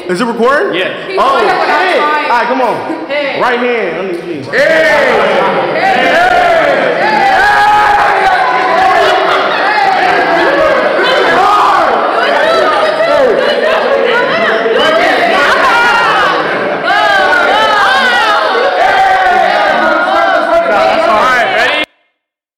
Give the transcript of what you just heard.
Is it recording? Yeah. Oh, hey. All right, come on. Hey. Right hand.